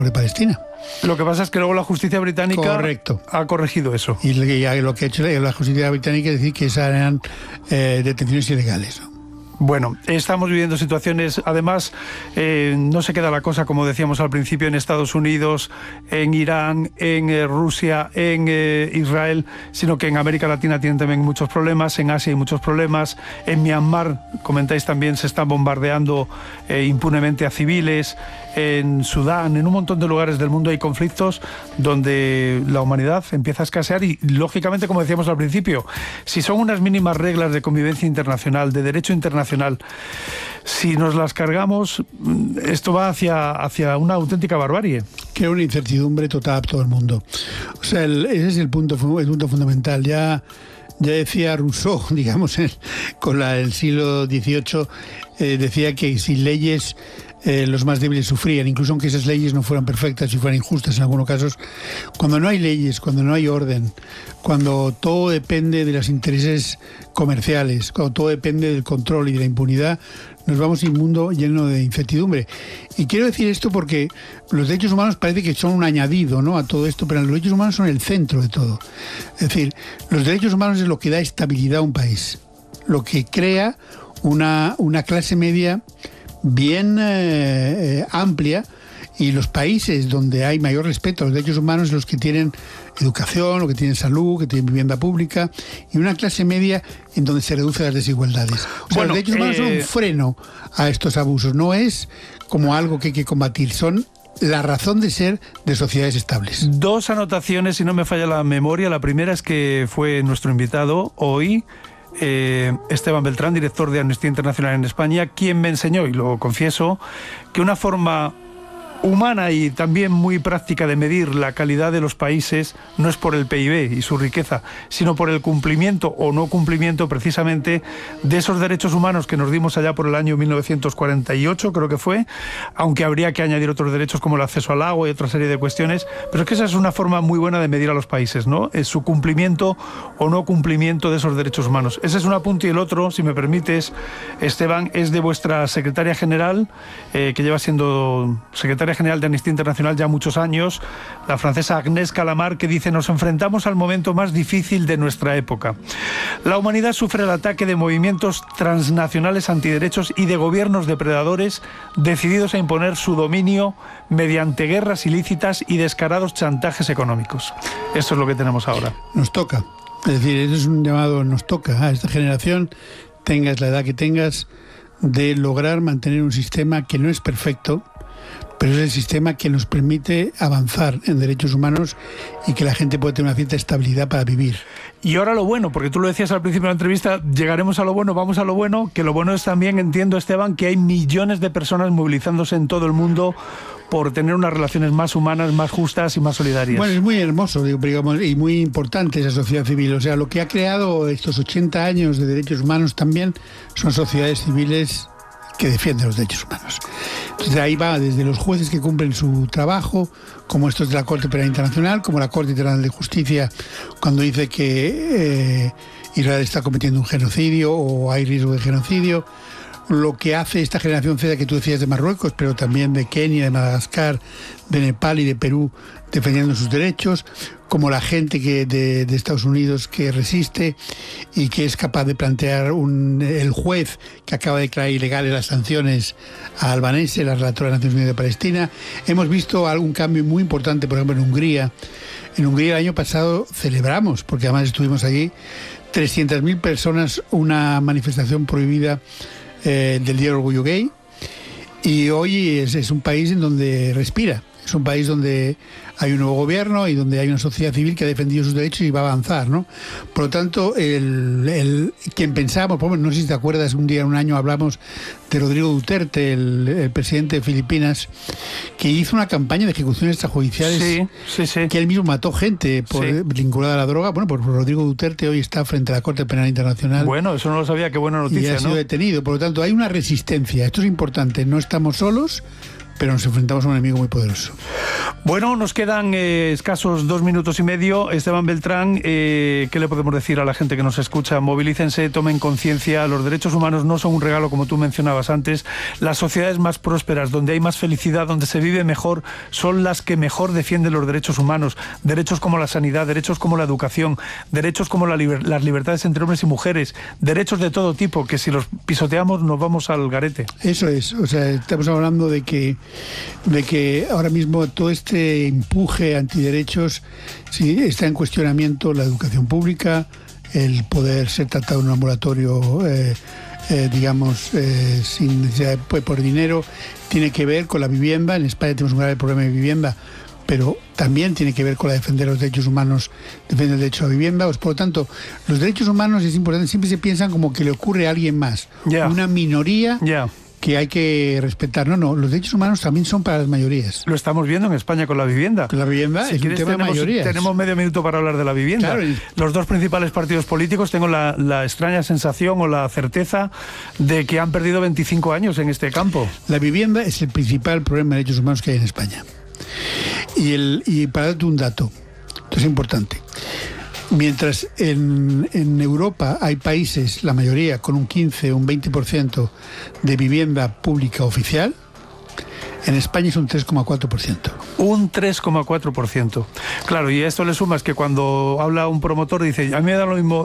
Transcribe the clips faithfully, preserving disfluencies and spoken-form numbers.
de Palestina. Lo que pasa es que luego la justicia británica Correcto. ha corregido eso. Y lo que ha hecho la justicia británica es decir que esas eran eh, detenciones ilegales, ¿no? Bueno, estamos viviendo situaciones, además, eh, no se queda la cosa, como decíamos al principio, en Estados Unidos, en Irán, en eh, Rusia, en eh, Israel, sino que en América Latina tienen también muchos problemas, en Asia hay muchos problemas, en Myanmar, comentáis también, se están bombardeando eh, impunemente a civiles, en Sudán, en un montón de lugares del mundo hay conflictos donde la humanidad empieza a escasear y, lógicamente, como decíamos al principio, si son unas mínimas reglas de convivencia internacional, de derecho internacional, si nos las cargamos, esto va hacia, hacia una auténtica barbarie. Crea una incertidumbre total a todo el mundo. O sea, el, ese es el punto, el punto fundamental. Ya, ya decía Rousseau, digamos, el, con la, el siglo dieciocho, eh, decía que sin leyes eh, los más débiles sufrían, incluso aunque esas leyes no fueran perfectas y fueran injustas en algunos casos. Cuando no hay leyes, cuando no hay orden, cuando todo depende de los intereses comerciales, cuando todo depende del control y de la impunidad, nos vamos a un mundo lleno de incertidumbre. Y quiero decir esto porque los derechos humanos parece que son un añadido, ¿no?, a todo esto, pero los derechos humanos son el centro de todo. Es decir, los derechos humanos es lo que da estabilidad a un país, lo que crea una, una clase media bien eh, eh, amplia, y los países donde hay mayor respeto a los derechos humanos son los que tienen educación, los que tienen salud, que tienen vivienda pública, y una clase media en donde se reducen las desigualdades. O sea, bueno, los derechos humanos eh... son un freno a estos abusos, no es como algo que hay que combatir, son la razón de ser de sociedades estables. Dos anotaciones, si no me falla la memoria. La primera es que fue nuestro invitado hoy, Eh, Esteban Beltrán, director de Amnistía Internacional en España, quien me enseñó, y lo confieso, que una forma humana y también muy práctica de medir la calidad de los países no es por el P I B y su riqueza, sino por el cumplimiento o no cumplimiento precisamente de esos derechos humanos que nos dimos allá por el año mil novecientos cuarenta y ocho, creo que fue, aunque habría que añadir otros derechos como el acceso al agua y otra serie de cuestiones, pero es que esa es una forma muy buena de medir a los países, ¿no? Es su cumplimiento o no cumplimiento de esos derechos humanos. Ese es un apunte, y el otro, si me permites, Esteban, es de vuestra secretaria general, eh, que lleva siendo secretaria general de Amnistía Internacional ya muchos años, la francesa Agnès Calamard, que dice: nos enfrentamos al momento más difícil de nuestra época. La humanidad sufre el ataque de movimientos transnacionales antiderechos y de gobiernos depredadores decididos a imponer su dominio mediante guerras ilícitas y descarados chantajes económicos. Esto es lo que tenemos ahora. Nos toca. Es decir, eso es un llamado, nos toca a esta generación, tengas la edad que tengas, de lograr mantener un sistema que no es perfecto, pero es el sistema que nos permite avanzar en derechos humanos y que la gente pueda tener una cierta estabilidad para vivir. Y ahora lo bueno, porque tú lo decías al principio de la entrevista, llegaremos a lo bueno, vamos a lo bueno, que lo bueno es también, entiendo, Esteban, que hay millones de personas movilizándose en todo el mundo por tener unas relaciones más humanas, más justas y más solidarias. Bueno, es muy hermoso, digamos, y muy importante esa sociedad civil. O sea, lo que ha creado estos ochenta años de derechos humanos también son sociedades civiles que defienden los derechos humanos. Entonces ahí va desde los jueces que cumplen su trabajo, como estos de la Corte Penal Internacional, como la Corte Internacional de Justicia, cuando dice que eh, Israel está cometiendo un genocidio o hay riesgo de genocidio. Lo que hace esta generación Z que tú decías de Marruecos, pero también de Kenia, de Madagascar, de Nepal y de Perú, defendiendo sus derechos, como la gente que de, de Estados Unidos que resiste y que es capaz de plantear un, el juez que acaba de declarar ilegales las sanciones a Albanese, la relatora de Naciones Unidas de Palestina. Hemos visto algún cambio muy importante, por ejemplo, en Hungría. En Hungría el año pasado celebramos, porque además estuvimos allí, trescientas mil personas, una manifestación prohibida Eh, del Día del Orgullo Gay, y hoy es, es un país en donde respira, es un país donde hay un nuevo gobierno y donde hay una sociedad civil que ha defendido sus derechos y va a avanzar, ¿no? Por lo tanto, el, el, quien pensábamos, por ejemplo, no sé si te acuerdas, un día, un año hablamos de Rodrigo Duterte, el, el presidente de Filipinas, que hizo una campaña de ejecuciones extrajudiciales, sí, sí, sí. que él mismo mató gente por, sí. vinculada a la droga. Bueno, pues Rodrigo Duterte hoy está frente a la Corte Penal Internacional. Bueno, eso no lo sabía, qué buena noticia, y ha sido ¿no? detenido. Por lo tanto, hay una resistencia. Esto es importante. No estamos solos, pero nos enfrentamos a un enemigo muy poderoso. Bueno, nos quedan eh, escasos dos minutos y medio. Esteban Beltrán, eh, ¿qué le podemos decir a la gente que nos escucha? Movilícense, tomen conciencia. Los derechos humanos no son un regalo, como tú mencionabas antes. Las sociedades más prósperas, donde hay más felicidad, donde se vive mejor, son las que mejor defienden los derechos humanos. Derechos como la sanidad, derechos como la educación, derechos como la liber- las libertades entre hombres y mujeres, derechos de todo tipo, que si los pisoteamos nos vamos al garete. Eso es, o sea, estamos hablando de que, de que ahora mismo todo este Este empuje antiderechos, sí, está en cuestionamiento la educación pública, el poder ser tratado en un ambulatorio, eh, eh, digamos, eh, sin necesidad de, por dinero, tiene que ver con la vivienda. En España tenemos un grave problema de vivienda, pero también tiene que ver con la defender los derechos humanos, defender el derecho a la vivienda. Pues, por lo tanto, los derechos humanos, es importante, siempre se piensan como que le ocurre a alguien más, yeah. una minoría. Yeah. que hay que respetar. No, no, los derechos humanos también son para las mayorías. Lo estamos viendo en España con la vivienda. Con la vivienda si es quieres, un tema tenemos, de mayorías. Tenemos medio minuto para hablar de la vivienda. Claro. Los dos principales partidos políticos, tengo la, la extraña sensación o la certeza de que han perdido veinticinco años en este campo. La vivienda es el principal problema de derechos humanos que hay en España. Y, el, y para darte un dato, esto es importante. Mientras en, en Europa hay países, la mayoría, con un quince o un veinte por ciento de vivienda pública oficial, en España es un tres coma cuatro por ciento. Un tres coma cuatro por ciento. Claro, y a esto le sumas que cuando habla un promotor dice, a mí me da lo mismo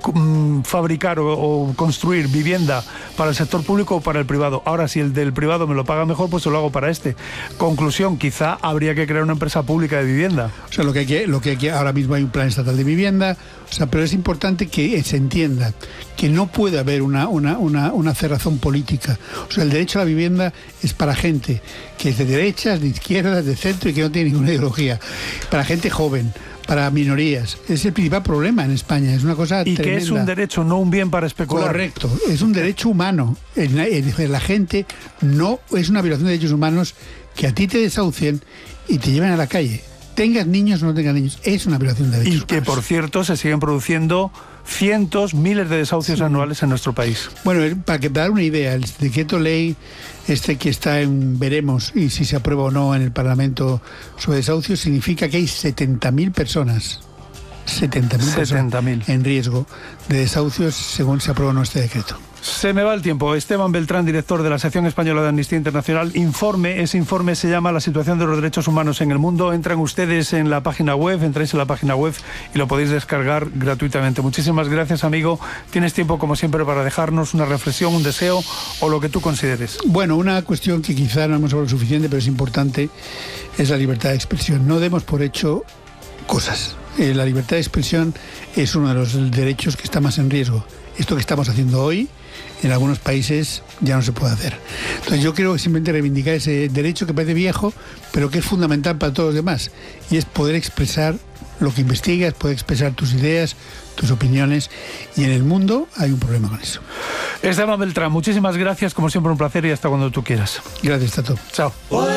um, fabricar o, o construir vivienda para el sector público o para el privado. Ahora, si el del privado me lo paga mejor, pues se lo hago para este. Conclusión, quizá habría que crear una empresa pública de vivienda. O sea, lo que hay que, lo que hay que, ahora mismo hay un plan estatal de vivienda, o sea, pero es importante que se entienda que no puede haber una, una, una, una cerrazón política. O sea, el derecho a la vivienda es para gente que es de derechas, de izquierdas, de centro y que no tiene ninguna ideología. Para gente joven, para minorías. Es el principal problema en España, es una cosa y tremenda. Que es un derecho, no un bien para especular. Correcto, es un derecho humano. La, la gente no es una violación de derechos humanos que a ti te desahucien y te lleven a la calle. Tengas niños o no tengas niños, es una violación de derechos humanos. Y que, humanos. por cierto, se siguen produciendo cientos, miles de desahucios sí. anuales en nuestro país. Bueno, para que te dar una idea, el decreto ley este que está en veremos y si se aprueba o no en el Parlamento sobre desahucios, significa que hay setenta mil personas, setenta mil personas en riesgo de desahucios según se aprueba o no este decreto. Se me va el tiempo. Esteban Beltrán, director de la sección española de Amnistía Internacional. Informe, ese informe se llama La situación de los derechos humanos en el mundo. Entran ustedes en la página web, entráis en la página web y lo podéis descargar gratuitamente. Muchísimas gracias, amigo. Tienes tiempo, como siempre, para dejarnos una reflexión, un deseo o lo que tú consideres. Bueno, una cuestión que quizá no hemos hablado suficiente, pero es importante, es la libertad de expresión. No demos por hecho cosas. Eh, la libertad de expresión es uno de los derechos que está más en riesgo. Esto que estamos haciendo hoy, en algunos países ya no se puede hacer. Entonces yo quiero simplemente reivindicar ese derecho que parece viejo, pero que es fundamental para todos los demás, y es poder expresar lo que investigas, poder expresar tus ideas, tus opiniones, y en el mundo hay un problema con eso. Esteban Beltrán, muchísimas gracias, como siempre un placer y hasta cuando tú quieras. Gracias, Tato. Chao.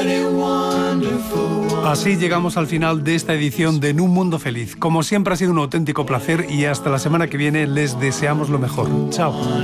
Así llegamos al final de esta edición de En un Mundo Feliz. Como siempre ha sido un auténtico placer y hasta la semana que viene les deseamos lo mejor. Chao.